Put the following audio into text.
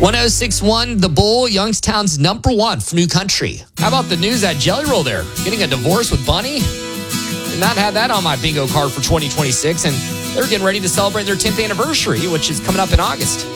1061 The Bull, Youngstown's number one for new country. How about the news at Jelly Roll there? Getting a divorce with Bunny? Did not have that on my bingo card for 2026, and they're getting ready to celebrate their 10th anniversary, which is coming up in August.